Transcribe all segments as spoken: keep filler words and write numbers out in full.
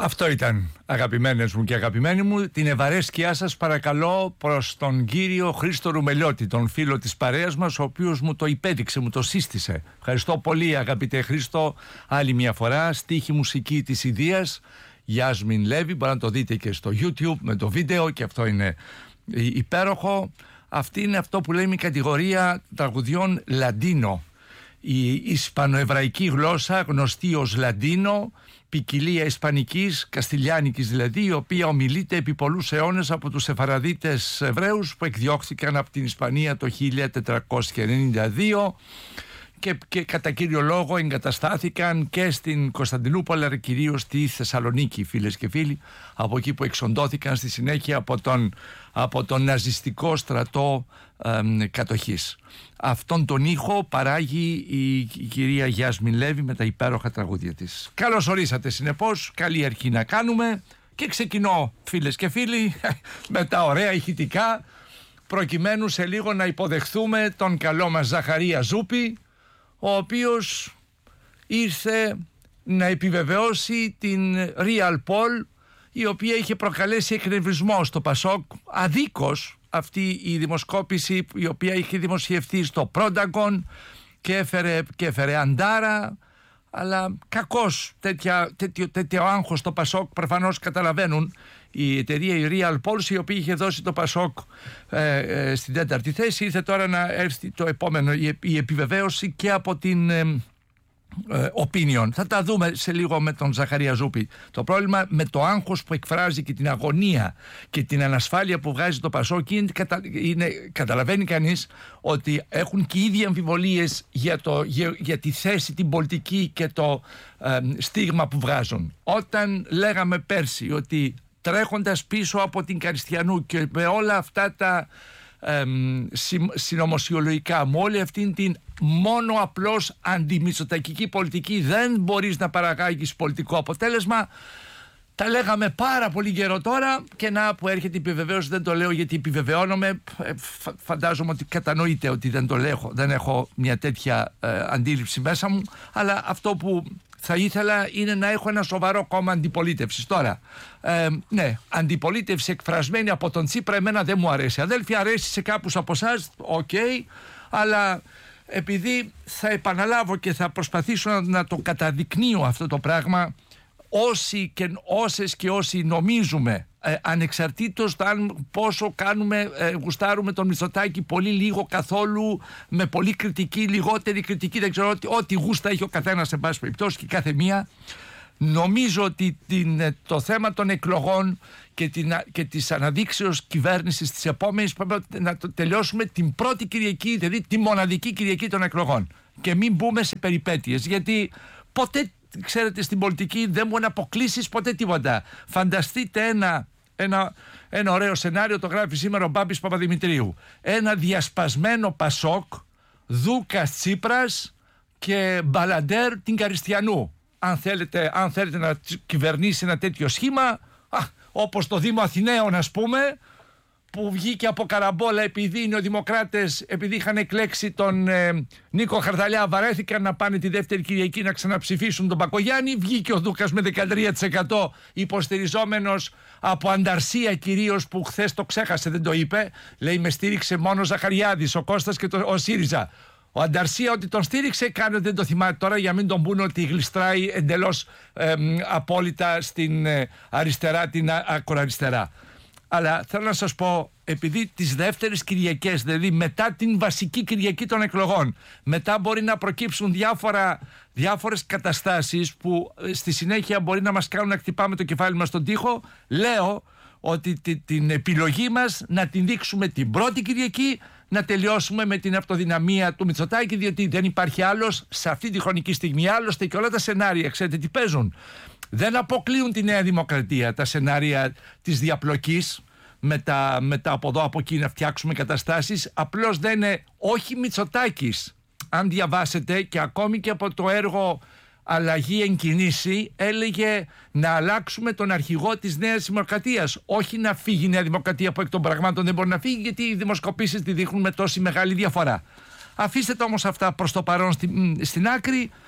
Αυτό ήταν, αγαπημένες μου και αγαπημένοι μου. Την ευαρέσκειά σας παρακαλώ προς τον κύριο Χρήστο Ρουμελιώτη, τον φίλο της παρέας μας, ο οποίος μου το υπέδειξε, μου το σύστησε. Ευχαριστώ πολύ, αγαπητέ Χρήστο, άλλη μια φορά. Στίχη μουσική της Ιδίας, Γιάσμιν Λέβη, μπορεί να το δείτε και στο YouTube με το βίντεο και αυτό είναι υπέροχο. Αυτή είναι αυτό που λέμε η κατηγορία τραγουδιών Λαντίνο. Η ισπανοεβραϊκή γλώσσα, γνωστή ως Λαντίνο, ποικιλία ισπανικής, καστιλιάνικης δηλαδή, η οποία ομιλείται επί πολλούς αιώνες από τους Σεφαραδίτες Εβραίους που εκδιώχθηκαν από την Ισπανία το χίλια τετρακόσια ενενήντα δύο και, και κατά κύριο λόγο εγκαταστάθηκαν και στην Κωνσταντινούπολη, αλλά κυρίως στη Θεσσαλονίκη, φίλες και φίλοι, από εκεί που εξοντώθηκαν στη συνέχεια από τον, από τον ναζιστικό στρατό εμ, κατοχής. Αυτόν τον ήχο παράγει η, η κυρία Γιάσμιν Λέβη με τα υπέροχα τραγούδια της. Καλώς ορίσατε συνεπώς, καλή αρχή να κάνουμε και ξεκινώ, φίλες και φίλοι, με τα ωραία ηχητικά, προκειμένου σε λίγο να υποδεχθούμε τον καλό μας Ζαχαρία Ζούπη, ο οποίος ήρθε να επιβεβαιώσει την Real Poll, η οποία είχε προκαλέσει εκνευρισμό στο Πασόκ αδίκως, αυτή η δημοσκόπηση η οποία είχε δημοσιευτεί στο Prontagon και έφερε, και έφερε αντάρα, αλλά κακώς τέτοια, τέτοιο, τέτοιο άγχος στο Πασόκ προφανώς καταλαβαίνουν η εταιρεία η Real Polls, η οποία είχε δώσει το Πασόκ ε, ε, στην τέταρτη θέση. Ήρθε τώρα να έρθει το επόμενο, η, η επιβεβαίωση και από την ε, ε, Opinion. Θα τα δούμε σε λίγο με τον Ζαχαρία Ζούπη. Το πρόβλημα με το άγχος που εκφράζει και την αγωνία και την ανασφάλεια που βγάζει το Πασόκ είναι, είναι καταλαβαίνει κανείς ότι έχουν και οι ίδιοι αμφιβολίες για, το, για, για τη θέση, την πολιτική και το ε, στίγμα που βγάζουν. Όταν λέγαμε πέρσι ότι τρέχοντας πίσω από την Καριστιανού και με όλα αυτά τα ε, συνωμοσιολογικά, με όλη αυτήν την μόνο απλώς αντιμητσοτακική πολιτική δεν μπορείς να παραγάγεις πολιτικό αποτέλεσμα, τα λέγαμε πάρα πολύ καιρό τώρα και να που έρχεται η επιβεβαίωση. Δεν το λέω γιατί επιβεβαιώνομαι, φαντάζομαι ότι κατανοείτε ότι δεν το λέω, δεν έχω μια τέτοια ε, αντίληψη μέσα μου, αλλά αυτό που θα ήθελα είναι να έχω ένα σοβαρό κόμμα αντιπολίτευσης. Τώρα, ε, ναι, αντιπολίτευση εκφρασμένη από τον Τσίπρα εμένα δεν μου αρέσει. Αδέλφια, αρέσει σε κάποιους από εσάς, οκ, okay, αλλά επειδή θα επαναλάβω και θα προσπαθήσω να, να το καταδεικνύω αυτό το πράγμα, όσοι και όσες και όσοι νομίζουμε ε, ανεξαρτήτως το αν πόσο κάνουμε, ε, γουστάρουμε τον Μητσοτάκη πολύ, λίγο, καθόλου, με πολύ κριτική, λιγότερη κριτική, δεν ξέρω, ό,τι, ό,τι γούστα έχει ο καθένας σε πάση περιπτώσει και κάθε μία, νομίζω ότι την, το θέμα των εκλογών και, την, και της αναδείξεως κυβέρνησης της επόμενης πρέπει να το τελειώσουμε την πρώτη Κυριακή, δηλαδή τη μοναδική Κυριακή των εκλογών, και μην μπούμε σε περιπέτειες, γιατί ποτέ, ξέρετε, στην πολιτική δεν μπορεί να αποκλείσεις ποτέ τίποτα. Φανταστείτε ένα, ένα, ένα ωραίο σενάριο, το γράφει σήμερα ο Μπάμπης Παπαδημητρίου. Ένα διασπασμένο Πασόκ, Δούκας Τσίπρας και Μπαλαντέρ την Καριστιανού. Αν θέλετε, αν θέλετε να κυβερνήσει ένα τέτοιο σχήμα, α, όπως το Δήμο Αθηναίων, ας πούμε, που βγήκε από καραμπόλα επειδή οι νεοδημοκράτες, επειδή είχαν εκλέξει τον ε, Νίκο Χαρδαλιά, βαρέθηκαν να πάνε τη δεύτερη Κυριακή να ξαναψηφίσουν τον Μπακογιάννη. Βγήκε ο Δούκας με δεκατρία τοις εκατό υποστηριζόμενος από ανταρσία κυρίως, που χθες το ξέχασε, δεν το είπε. Λέει με στήριξε μόνο ο Ζαχαριάδης, ο Κώστας και το, ο ΣΥΡΙΖΑ. Ο Ανταρσία ότι τον στήριξε, κάνει ότι δεν το θυμάται τώρα, για μην τον πούνε ότι γλιστράει εντελώς ε, απόλυτα στην ε, αριστερά, την ακροαριστερά. Αλλά θέλω να σας πω, επειδή τις δεύτερες Κυριακές, δηλαδή μετά την βασική Κυριακή των εκλογών, μετά μπορεί να προκύψουν διάφορα, διάφορες καταστάσεις που στη συνέχεια μπορεί να μας κάνουν να χτυπάμε το κεφάλι μας στον τοίχο, λέω ότι την, την επιλογή μας να την δείξουμε την πρώτη Κυριακή, να τελειώσουμε με την αυτοδυναμία του Μητσοτάκη, διότι δεν υπάρχει άλλος σε αυτή τη χρονική στιγμή. Άλλωστε και όλα τα σενάρια, ξέρετε τι παίζουν. Δεν αποκλείουν τη Νέα Δημοκρατία τα σενάρια της διαπλοκής με τα, με τα από εδώ από εκεί να φτιάξουμε καταστάσεις. Απλώς δεν είναι, όχι Μητσοτάκης. Αν διαβάσετε και ακόμη και από το έργο Αλλαγή εν κινήσει, έλεγε να αλλάξουμε τον αρχηγό της Νέας Δημοκρατίας. Όχι να φύγει η Νέα Δημοκρατία που εκ των πραγμάτων δεν μπορεί να φύγει, γιατί οι δημοσκοπήσεις τη δείχνουν με τόση μεγάλη διαφορά. Αφήστε το όμως αυτά προς το παρόν στην, στην άκρη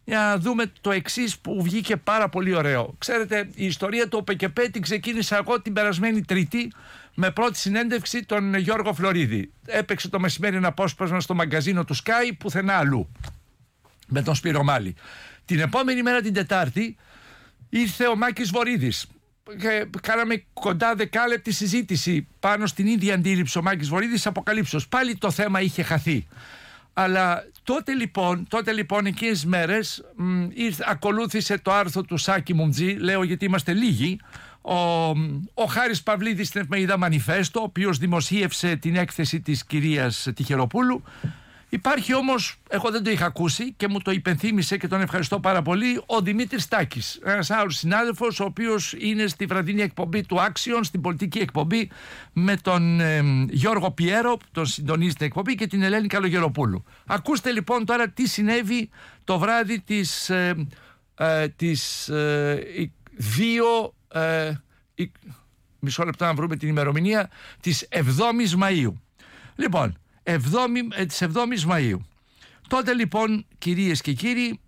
για να δούμε το εξής που βγήκε πάρα πολύ ωραίο. Ξέρετε, η ιστορία του ΟΠΕΚΕΠΕ την ξεκίνησα εγώ την περασμένη Τρίτη με πρώτη συνέντευξη τον Γιώργο Φλωρίδη. Έπαιξε το μεσημέρι ένα απόσπασμα στο μαγκαζίνο του Sky, πουθενά αλλού, με τον Σπύρο Μάλη. Την επόμενη μέρα, την Τετάρτη, ήρθε ο Μάκης Βορίδης. Και κάναμε κοντά δεκάλεπτη συζήτηση πάνω στην ίδια αντίληψη. Ο Μάκης Βορίδης αποκαλύψεως. Πάλι το θέμα είχε χαθεί. Αλλά τότε λοιπόν, τότε λοιπόν εκείνες μέρες μ, ήρθε, ακολούθησε το άρθρο του Σάκη Μουμτζή, λέω γιατί είμαστε λίγοι, ο, ο Χάρης Παυλίδης στην εφημερίδα Μανιφέστο, ο οποίος δημοσίευσε την έκθεση της κυρίας Τυχεροπούλου. Υπάρχει όμως, εγώ δεν το είχα ακούσει και μου το υπενθύμησε και τον ευχαριστώ πάρα πολύ, ο Δημήτρης Τάκης, ένας άλλος συνάδελφος, ο οποίος είναι στη βραδινή εκπομπή του Άξιον, στην πολιτική εκπομπή, με τον ε, Γιώργο Πιέρο, τον συντονίζει την εκπομπή, και την Ελένη Καλογεροπούλου. Ακούστε λοιπόν τώρα τι συνέβη το βράδυ της, ε, ε, της ε, δύο, ε, η, μισό λεπτό να βρούμε την ημερομηνία, της εβδόμης Μαΐου. Λοιπόν, της εβδόμης Μαΐου. Τότε λοιπόν, κυρίες και κύριοι,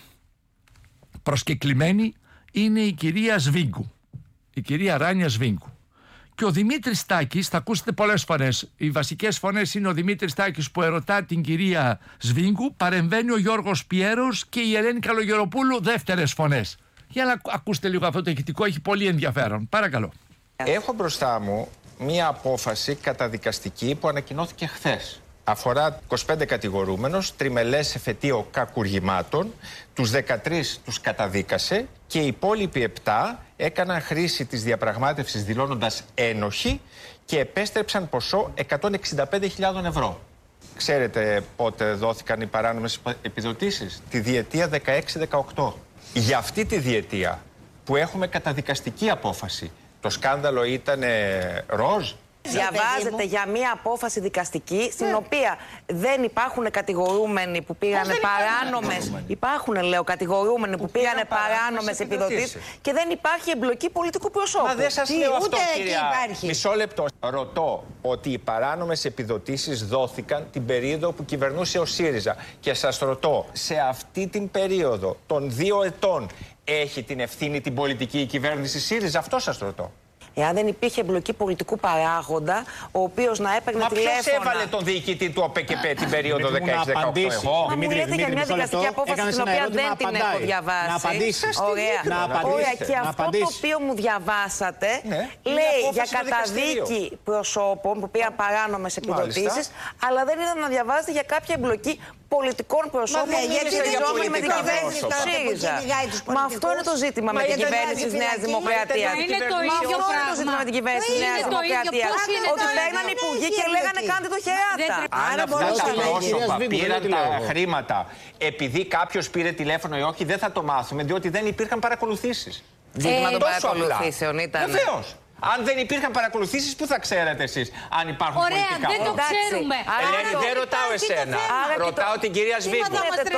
προσκεκλημένη είναι η κυρία Σβίγκου, η κυρία Ράνια Σβίγκου. Και ο Δημήτρης Τάκης, θα ακούσετε πολλές φορές, οι βασικές φωνές είναι ο Δημήτρης Τάκης που ερωτά την κυρία Σβίγκου, παρεμβαίνει ο Γιώργος Πιέρος και η Ελένη Καλογεροπούλου, δεύτερες φωνές. Για να ακούσετε λίγο αυτό το ηχητικό, έχει πολύ ενδιαφέρον. Παρακαλώ. Έχω μπροστά μου μία απόφαση καταδικαστική που ανακοινώθηκε χθες. Αφορά είκοσι πέντε κατηγορούμενους, τριμελές εφετείο κακουργημάτων, τους δεκατρείς τους καταδίκασε και οι υπόλοιποι επτά έκαναν χρήση της διαπραγμάτευσης δηλώνοντας ένοχοι και επέστρεψαν ποσό εκατόν εξήντα πέντε χιλιάδες ευρώ. Ξέρετε πότε δόθηκαν οι παράνομες επιδοτήσεις? Τη διετία δεκαέξι δεκαοκτώ. Για αυτή τη διετία που έχουμε καταδικαστική απόφαση, το σκάνδαλο ήταν ροζ. Διαβάζετε για μία απόφαση δικαστική, στην ναι. οποία δεν υπάρχουν κατηγορούμενοι που πήγανε παράνομες. Υπάρχουν, λέω, κατηγορούμενοι που, που πήγανε παράνομες επιδοτήσεις και δεν υπάρχει εμπλοκή πολιτικού προσώπου. Μα δεν σας λέω αυτό, ούτε κυρία. Υπάρχει. Μισό λεπτό. Ρωτώ ότι οι παράνομες επιδοτήσεις δόθηκαν την περίοδο που κυβερνούσε ο ΣΥΡΙΖΑ. Και σας ρωτώ, σε αυτή την περίοδο των δύο ετών έχει την ευθύνη την πολιτική η κυβέρνηση ΣΥΡΙΖΑ? Αυτό σας ρωτώ. Εάν δεν υπήρχε εμπλοκή πολιτικού παράγοντα, ο οποίος να έπαιρνε Μα τηλέφωνα. Μα ποιος έβαλε τον διοικητή του ΟΠΕΚΕΠΕ την περίοδο δεκαέξι δεκαοκτώ? Εγώ. Μα μου λέτε για μια δικαστική απόφαση την οποία δεν την έχω διαβάσει. Να απαντήσεις. Ωραία. Ωραία. Και αυτό το οποίο μου διαβάσατε λέει για καταδίκη προσώπων που πήγαν παράνομες επιδοτήσεις, αλλά δεν είδα να διαβάζετε για κάποια εμπλοκή πολιτικών προσώπων σχετιζόμενοι με την κυβέρνηση του ΣΥΡΙΖΑ. Μα αυτό είναι το ζήτημα με την κυβέρνηση της Νέας Δημοκρατίας. Είναι το ίδιο πράγμα. Το ζήτημα με την κυβέρνηση της Νέας Δημοκρατίας. Ότι παίρνανε υπουργοί και λέγανε κάντε το χεράτα. Αν αυτά τα πρόσωπα πήραν τα χρήματα επειδή κάποιος πήρε τηλέφωνο ή όχι, δεν θα το μάθουμε, διότι δεν υπήρχαν παρακολουθήσεις. Ζήτημα των παρακολουθήσεων ήταν. Βεβαίως. Αν δεν υπήρχαν παρακολουθήσεις, πού θα ξέρετε εσείς αν υπάρχουν Ωραία, πολιτικά δεν το όργανα? ξέρουμε. Ελένη, δεν ρωτάω εσένα. Ρωτάω την κυρία Σβίγκου.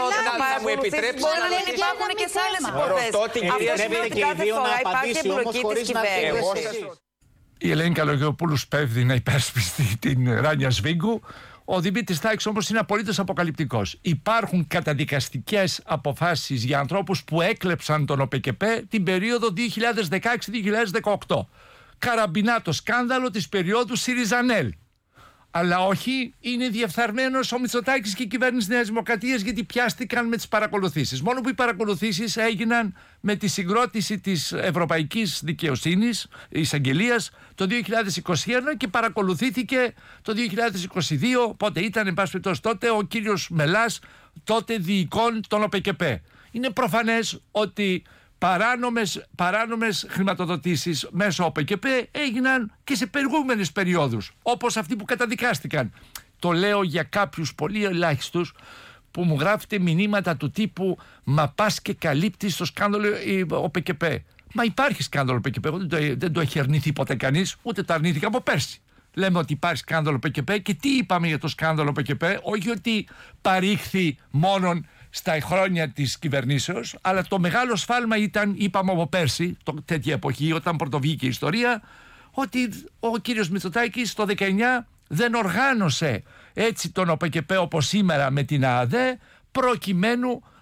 Να μου επιτρέψει να μην υπάρχουν και σε άλλες υποθέσεις. Ρωτώ την κυρία Σβίγκου. Κάθε φορά υπάρχει εμπλοκή της κυβέρνησης. Η Ελένη Καλογεροπούλου σπέβδει να υπερασπιστεί την Ράνια Σβίγκου. Ο Δημήτρης Τάκης όμως είναι απολύτως αποκαλυπτικός. Υπάρχουν καταδικαστικές αποφάσεις για ανθρώπους που έκλεψαν τον ΟΠΕΚΕΠΕ την περίοδο δύο χιλιάδες δεκαέξι δύο χιλιάδες δεκαοκτώ. Καραμπινά το σκάνδαλο της περίοδου ΣΥΡΙΖΑΝΕΛ. Αλλά όχι, είναι διεφθαρμένος ο Μητσοτάκης και η κυβέρνηση Νέας Δημοκρατίας, γιατί πιάστηκαν με τις παρακολουθήσεις. Μόνο που οι παρακολουθήσεις έγιναν με τη συγκρότηση της Ευρωπαϊκής Δικαιοσύνης, εισαγγελίας, το δύο χιλιάδες είκοσι ένα και παρακολουθήθηκε το δύο χιλιάδες είκοσι δύο, πότε ήταν, εν πάση περιπτώσει, τότε ο κύριος Μελάς, τότε διοικών των ΟΠΕΚΕΠΕ. Είναι προφανές ότι Παράνομες, παράνομες χρηματοδοτήσεις μέσω ΟΠΕΚΕΠΕ έγιναν και σε προηγούμενες περιόδους, όπως αυτοί που καταδικάστηκαν. Το λέω για κάποιους πολύ ελάχιστους που μου γράφετε μηνύματα του τύπου «Μα πας και καλύπτεις το σκάνδαλο ΟΠΕΚΕΠΕ». Μα υπάρχει σκάνδαλο ΟΠΕΚΕΠΕ, δεν το, δεν το έχει αρνηθεί ποτέ κανείς, ούτε το αρνήθηκα από πέρσι. Λέμε ότι υπάρχει σκάνδαλο ΟΠΕΚΕΠΕ και τι είπαμε για το σκάνδαλο ΟΠΕΚΕΠΕ? Όχι ότι παρήχθη μόνον στα χρόνια της κυβερνήσεως, αλλά το μεγάλο σφάλμα ήταν, είπαμε από πέρσι, το, τέτοια εποχή, όταν πρωτοβγήκε η ιστορία, ότι ο κύριος Μητσοτάκης το δεκαεννιά δεν οργάνωσε έτσι τον ΟΠΕΚΕΠΕ όπως σήμερα με την ΑΑΔΕ, προκειμένου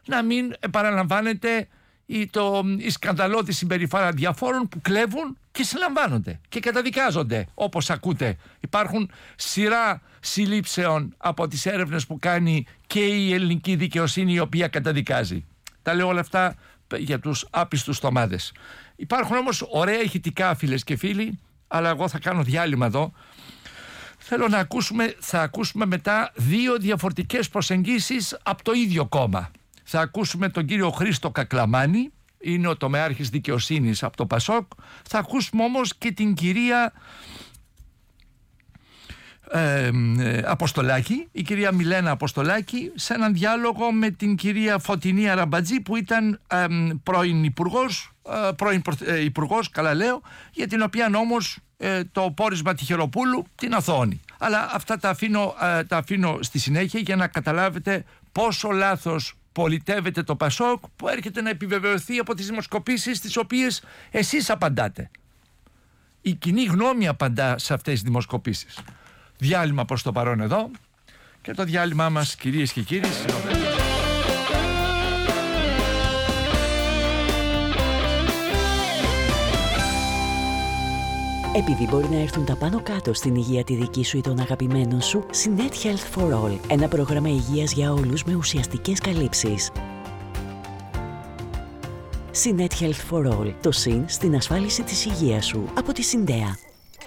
να μην επαναλαμβάνεται η, το, η σκανδαλώδη συμπεριφορά διαφόρων που κλέβουν και συλλαμβάνονται και καταδικάζονται. Όπως ακούτε, υπάρχουν σειρά συλλήψεων από τις έρευνες που κάνει και η ελληνική δικαιοσύνη, η οποία καταδικάζει. Τα λέω όλα αυτά για τους άπιστους τομάδες. Υπάρχουν όμως ωραία ηχητικά, φίλες και φίλοι, αλλά εγώ θα κάνω διάλειμμα εδώ. Θέλω να ακούσουμε, θα ακούσουμε μετά δύο διαφορετικές προσεγγίσεις από το ίδιο κόμμα. Θα ακούσουμε τον κύριο Χρήστο Κακλαμάνη, είναι ο τομεάρχης δικαιοσύνης από το Πασόκ. Θα ακούσουμε όμως και την κυρία ε, ε, Αποστολάκη, η κυρία Μιλένα Αποστολάκη, σε έναν διάλογο με την κυρία Φωτεινή Αραμπατζή, που ήταν ε, πρώην υπουργός, ε, πρώην ε, υπουργός, καλά λέω, για την οποία όμως ε, το πόρισμα Τυχεροπούλου την αθώωνει. Αλλά αυτά τα αφήνω, ε, τα αφήνω στη συνέχεια για να καταλάβετε πόσο λάθος πολιτεύεται το Πασόκ, που έρχεται να επιβεβαιωθεί από τις δημοσκοπήσεις τις οποίες εσείς απαντάτε. Η κοινή γνώμη απαντά σε αυτές τις δημοσκοπήσεις. Διάλειμμα προς το παρόν εδώ, και το διάλειμμά μας, κυρίες και κύριοι, Επειδή μπορεί να έρθουν τα πάνω κάτω στην υγεία τη δική σου ή των αγαπημένων σου, Sinet Health for All. Ένα πρόγραμμα υγείας για όλους με ουσιαστικές καλύψεις. Sinet Health for All. Το συν στην ασφάλιση της υγείας σου. Από τη Συντέα.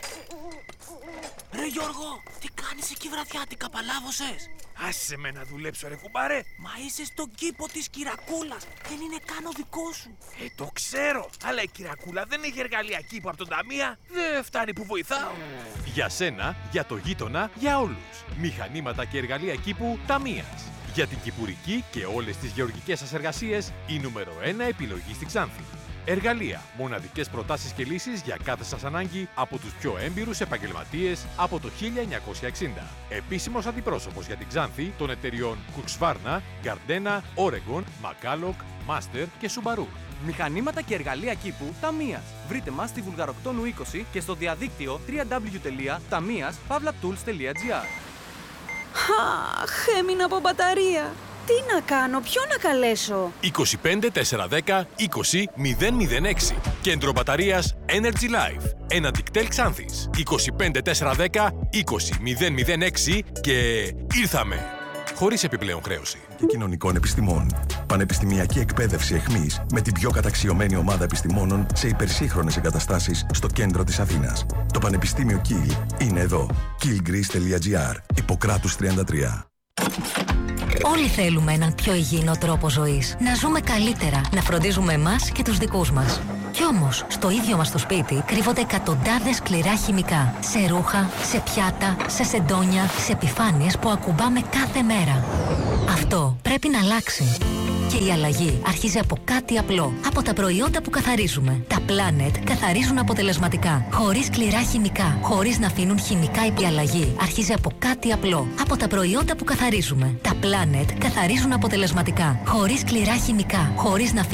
Ρε Γιώργο, τι κάνεις εκεί βραδιάτικα, παλάβωσες? Άσε με να δουλέψω ρε κουμπάρε. Μα είσαι στον κήπο της Κυρακούλας. Δεν είναι καν ο δικός σου. Ε, το ξέρω. Αλλά η Κυρακούλα δεν έχει εργαλεία κήπο από τον Ταμεία. Δεν φτάνει που βοηθάω. Για σένα, για το γείτονα, για όλους. Μηχανήματα και εργαλεία κήπου Ταμείας. Για την κυπουρική και όλες τις γεωργικές σας εργασίες, η νούμερο ένα επιλογή στη Ξάνθη. Εργαλεία, μοναδικές προτάσεις και λύσεις για κάθε σας ανάγκη από τους πιο έμπειρους επαγγελματίες από το χίλια εννιακόσια εξήντα. Επίσημος αντιπρόσωπος για την Ξάνθη των εταιριών Κουξβάρνα, Γκαρντένα, Oregon, Μακάλοκ, Μάστερ και Σουμπαρού. Μηχανήματα και εργαλεία κήπου Ταμείας. Βρείτε μας στη Βουλγαροκτόνου είκοσι και στο διαδίκτυο double-u double-u double-u τελεία ταμείας παύλα τουλς τελεία τζι άρ. Αχ, έμεινα από μπαταρία. Τι να κάνω, ποιο να καλέσω? είκοσι πέντε τετρακόσια δέκα είκοσι μηδέν μηδέν έξι. Κέντρο μπαταρίας Energy Life. Ένα δικτέλ Ξάνθης. είκοσι πέντε τετρακόσια δέκα είκοσι μηδέν μηδέν έξι και ήρθαμε. Χωρίς επιπλέον χρέωση. Και κοινωνικών επιστημών. Πανεπιστημιακή εκπαίδευση εχμής με την πιο καταξιωμένη ομάδα επιστημόνων σε υπερσύγχρονες εγκαταστάσεις στο κέντρο της Αθήνας. Το Πανεπιστήμιο Κιλ είναι εδώ. κιλ γκρις τελεία τζι άρ. Ιπποκράτους τριάντα τρία. Όλοι θέλουμε έναν πιο υγιεινό τρόπο ζωής. Να ζούμε καλύτερα, να φροντίζουμε εμάς και τους δικούς μας. Κι όμως, στο ίδιο μας το σπίτι κρύβονται εκατοντάδες σκληρά χημικά. Σε ρούχα, σε πιάτα, σε σεντόνια, σε επιφάνειες που ακουμπάμε κάθε μέρα. Αυτό πρέπει να αλλάξει. Και η αλλαγή αρχίζει από κάτι απλό. Από τα προϊόντα που καθαρίζουμε. Τα Planet καθαρίζουν αποτελεσματικά. Χωρίς σκληρά χημικά. Χωρίς να αφήνουν χημικά επί. Η αλλαγή αρχίζει από κάτι απλό. Από τα προϊόντα που καθαρίζουμε. Τα Planet καθαρίζουν αποτελεσματικά. Χωρίς σκληρά χημικά. Χωρίς να